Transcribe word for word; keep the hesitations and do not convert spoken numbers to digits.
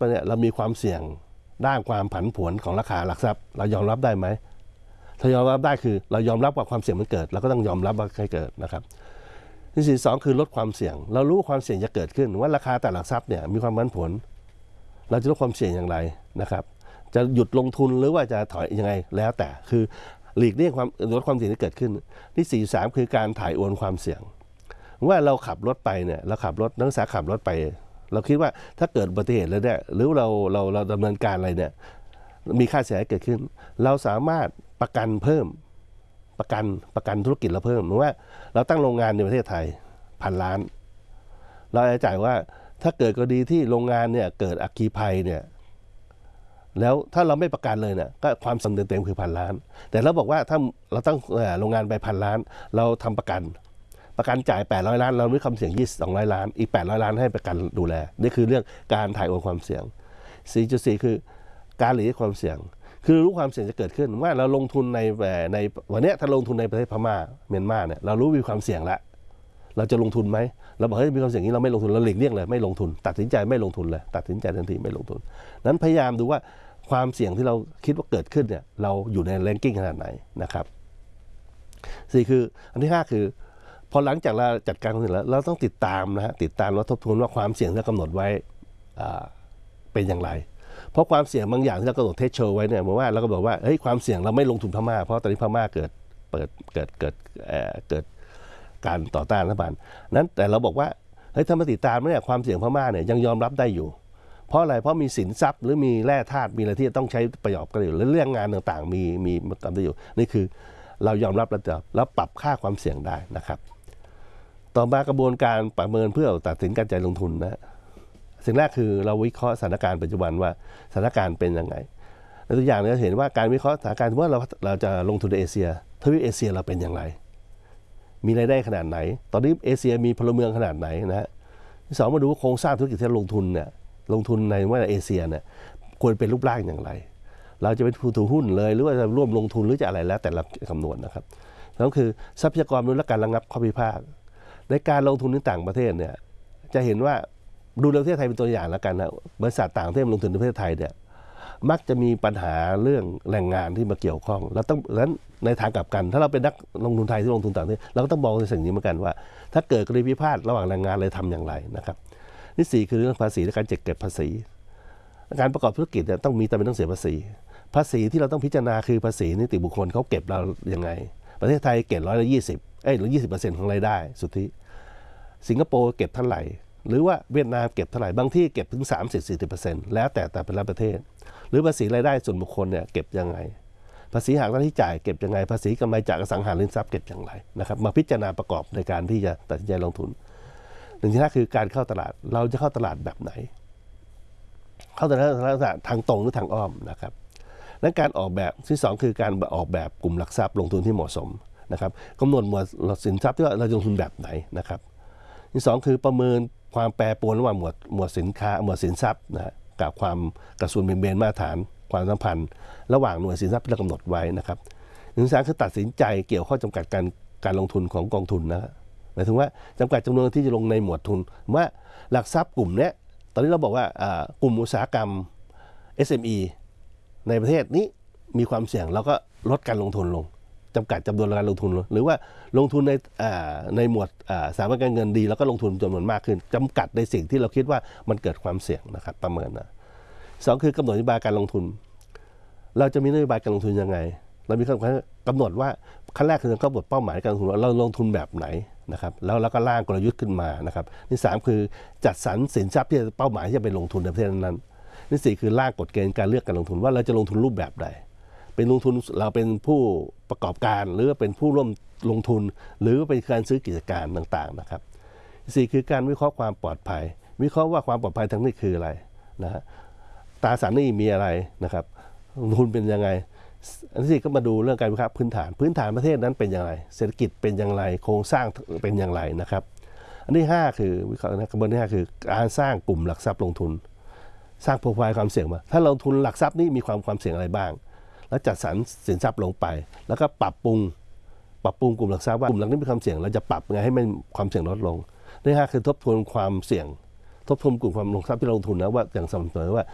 เนี่ยเรามีความเสี่ยงด้านความผันผวนของราคาหลักทรัพย์เรายอมรับได้ไหมถ้ายอมรับได้คือเรายอมรับว่าความเสี่ยงมันเกิดเราก็ต้องยอมรับว่าให้เกิดนะครับที่สี่สองคือลดความเสี่ยงเรารู้ความเสี่ยงจะเกิดขึ้นว่าราคาแต่หลักทรัพย์เนี่ยมีความผันผวนเราจะลดความเสี่ยงอย่างไรนะครับจะหยุดลงทุนหรือว่าจะถอยยังไงแล้วแต่คือหลีกเลี่ยงความลดความเสี่ยงที่เกิดขึ้นที่สี่สามคือการถ่ายโอนความเสี่ยงว่าเราขับรถไปเนี่ยเราขับรถนักศึกษาขับรถไปเราคิดว่าถ้าเกิดอุบัติเหตุแล้วเนี่ยหรือเราเราเราดำเนินการอะไรเนี่ยมีค่าเสียหายเกิดขึ้นเราสามารถประกันเพิ่มประกันประกันธุรกิจเราเพิ่มหรือว่าเราตั้งโรงงานในประเทศไทยพันล้านเราจะจ่ายว่าถ้าเกิดกรณีที่โรงงานเนี่ยเกิดอัคคีภัยเนี่ยแล้วถ้าเราไม่ประกันเลยเนี่ยก็ความเสี่ยงเต็มๆคือพันล้านแต่เราบอกว่าถ้าเราตั้งโรงงานไปพันล้านเราทำประกันประกันจ่ายแปดร้อยล้านเราไม่ความเสี่ยงยี่สิบ สองร้อยล้านอีกแปดร้อยล้านให้ประกันดูแลนี่คือเรื่องการถ่ายโอนความเสี่ยง สี่จุดสี่ คือการหลีกความเสี่ยงคือรู้ความเสี่ยงจะเกิดขึ้นว่าเราลงทุนในในวันนี้ถ้าลงทุนในประเทศพม่าเมียนมาเนี่ยเรารู้มีความเสี่ยงแล้วเราจะลงทุนไหมเราบอกเฮ้ยมีความเสี่ยงนี้เราไม่ลงทุนเราหลีกเลี่ยงเลยไม่ลงทุนตัดสินใจไม่ลงทุนเลยตัดสินใจทันทีไม่ลงทุนนั้นพยายามดูว่าความเสี่ยงที่เราคิดว่าเกิดขึ้นเนี่ยเราอยู่ในแรงกิ้งขนาดไหนนะครับสี่คืออันที่ห้าคือพอหลังจากเราจัดการเสร็จแล้วเราต้องติดตามนะฮะติดตามแล้วทบทวนว่าความเสี่ยงที่เรากำหนดไว้เป็นอย่างไรเพราะความเสี่ยงบางอย่างที่เรากำหนดเทสโชว์ไว้เนี่ยบอกว่าเราก็บอกว่าเฮ้ยความเสี่ยงเราไม่ลงทุนพม่าเพราะตอนนี้พม่าเกิดเปิดเกิดเกิดเอ่อเกิดการต่อต้านรัฐบาลนั้นแต่เราบอกว่าเฮ้ยถ้ามาติดตามเนี่ยความเสี่ยงพม่าเนี่ยยังยอมรับได้อยู่เพราะอะไรเพราะมีสินทรัพย์หรือมีแร่ธาตุมีอะไรที่ต้องใช้ประโยชน์กันอยู่และเรื่องงานต่างๆมีมีทำได้อยู่นี่คือเรายอมรับแล้วแล้วปรับค่าความเสี่ยงได้นะครับต่อมากระบวนการประเมินเพื่อตัดสินการจ่ายลงทุนนะสิ่งแรกคือเราวิเคราะห์สถานการณ์ปัจจุบันว่าสถานการณ์เป็นยังไงตัวอย่างเราเห็นว่าการวิเคราะห์สถานการณ์ว่าเราเราจะลงทุนในเอเชียทวีปเอเชียเราเป็นอย่างไรมีรายได้ขนาดไหนตอนนี้เอเชียมีพลเมืองขนาดไหนนะฮะที่สองมาดูว่าโครงสร้างธุรกิจที่ลงทุนเนี่ยลงทุนในว่าเอเชียเนี่ยควรเป็นรูปร่างอย่างไรเราจะเป็นผู้ถือหุ้นเลยหรือว่าจะร่วมลงทุนหรือจะอะไรแล้วแต่เราคำนวณนะครับนั่นคือทรัพยากรมนุษย์และการระงับข้อพิพาทในการลงทุนในต่างประเทศเนี่ยจะเห็นว่าดูประเทศไทยเป็นตัวอย่างแล้วกันนะบริษัทต่างประเทศลงทุนในประเทศไทยเนี่ยมักจะมีปัญหาเรื่องแรงงานที่มาเกี่ยวข้องแล้วต้องดังนั้นในทางกลับกันถ้าเราเป็นนักลงทุนไทยที่ลงทุนต่างประเทศเราก็ต้องมองในสิ่งนี้เหมือนกันว่าถ้าเกิดกรณีพิพาทระหว่างแรงงานเลยทำอย่างไรนะครับที่สี่คือเรื่องภาษีและการจัดเก็บภาษีการประกอบธุรกิจเนี่ยต้องมีแต่เป็นต้องเสียภาษีภาษีที่เราต้องพิจารณาคือภาษีนิติบุคคลเขาเก็บเรายังไงประเทศไทยเก็บร้อยละยี่สิบเอ้ยหรือยี่สิบเปอร์เซ็นต์ของรายได้สุทธิสิงคโปร์เก็บเท่าไหร่หรือว่าเวียดนามเก็บเท่าไหร่บางที่เก็บถึง สามสิบถึงสี่สิบเปอร์เซ็นต์ แล้วแต่แต่ละประเทศหรือภาษีรายได้ส่วนบุคคลเนี่ยเก็บยังไงภาษีหักหน้าที่จ่ายเก็บยังไงภาษีกำไรจากอสังหาริมทรัพย์เก็บอย่างไรนะครับมาพิจารณาประกอบในการที่จะตัดสินใจลงทุนหนึ่งที่ห้าคือการเข้าตลาดเราจะเข้าตลาดแบบไหนเข้าตลาดทางตรงหรือทางอ้อมนะครับและการออกแบบที่สองคือการออกแบบกลุ่มหลักทรัพย์ลงทุนที่เหมาะสมนะครับกำหนดหมวดสินทรัพย์ที่ว่าเราจะลงทุนแบบไหนนะครับที่สองคือประเมินความแปรปรวนระหว่างหมวดหมวดสินค้าหมวดสินทรัพย์นะกับความกระส่วนเบี่ยงเบนมาตรฐานความสัมพันธ์ระหว่างหน่วยสินทรัพย์ที่เรากำหนดไว้นะครับหนึ่งสามคือตัดสินใจเกี่ยวข้อจำกัดการการลงทุนของกองทุนนะหมายถึงว่าจำกัดจำนวนที่จะลงในหมวดทุนว่าหลักทรัพย์กลุ่มนี้ตอนนี้เราบอกว่ากลุ่มอุตสาหกรรม เอส เอ็ม อี ในประเทศนี้มีความเสี่ยงเราก็ลดการลงทุนลงจำกัดจำนวนการลงทุนหรือว่าลงทุนในในหมวดสถาบันการเงินดีแล้วก็ลงทุนจำนวนมากขึ้นจำกัดในสิ่งที่เราคิดว่ามันเกิดความเสี่ยงนะครับประเมินนะสองคือกำหนดนโยบายการลงทุนเราจะมีนโยบายการลงทุนยังไงเรามีกำหนดว่าขั้นแรกคือกำหนดเป้าหมายการลงทุนเราลงทุนแบบไหนนะครับแล้วเราก็ร่างกลยุทธ์ขึ้นมานะครับที่สามคือจัดสรรสินทรัพย์ที่เป้าหมายที่จะไปลงทุนในประเทศนั้นที่สี่คือร่างกฎเกณฑ์การเลือกการลงทุนว่าเราจะลงทุนรูปแบบใดเป็นลงทุนเราเป็นผู้ประกอบการหรือเป็นผู้ร่วมลงทุนหรือเป็นการซื้อกิจการต่างๆนะครับสี่คือการวิเคราะห์ความปลอดภัยวิเคราะห์ว่าความปลอดภัยทางนี้คืออะไรนะฮะตราสารหนี้มีอะไรนะครับลงทุนเป็นยังไงอันที่สี่ก็มาดูเรื่องการวิเคราะห์พื้นฐานพื้นฐานประเทศนั้นเป็นอย่างไรเศรษฐกิจเป็นอย่างไรโครงสร้างเป็นอย่างไรนะครับอันที่ห้าคือวิเคราะห์กระบวนการที่ห้าคือการสร้างกลุ่มหลักทรัพย์ลงทุนสร้างโปรไฟล์ความเสี่ยงมาถ้าลงทุนหลักทรัพย์นี้มีความความเสี่ยงอะไรบ้างแล้วจัดสรรสินทรัพย์ลงไปแล้วก็ปรับปรุงปรับปรุงกลุ่มหลักทรัพย์ว่ากลุ่มหลักนี้มีความเสี่ยงเราจะปรับไงให้มันความเสี่ยงลดลงที่ห้าคือทบทวนความเสี่ยงทบทวนกลุ่มความลงทรัพย์ที่ลงทุนนะว่าอย่างสม่ำเสมอว่า